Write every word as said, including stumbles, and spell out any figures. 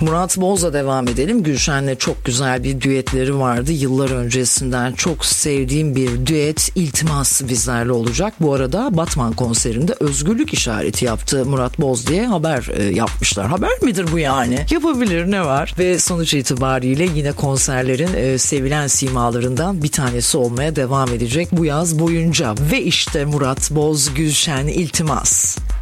Murat Boz'la devam edelim. Gülşen'le çok güzel bir düetleri vardı. Yıllar öncesinden çok sevdiğim bir düet İltimas bizlerle olacak. Bu arada Batman konserinde özgürlük işareti yaptı Murat Boz diye haber e, yapmışlar. Haber midir bu yani? Yapabilir, ne var? Ve sonuç itibariyle yine konserlerin e, sevilen simalarından bir tanesi olmaya devam edecek bu yaz boyunca. Ve işte Murat Boz, Gülşen, İltimas.